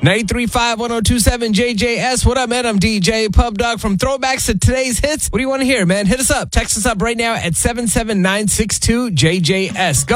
935-1027 JJS. What up, man? I'm DJ Pub Dog. From throwbacks to today's hits, what do you want to hear, man? Hit us up. Text us up right now at 77962 JJS. Go.